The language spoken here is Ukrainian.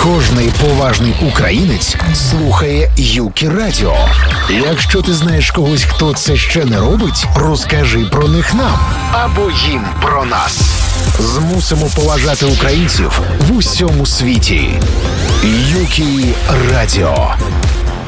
Кожний поважний українець слухає Юкі Радіо. Якщо ти знаєш когось, хто це ще не робить, розкажи про них нам або їм про нас. Змусимо поважати українців в усьому світі. Юкі Радіо.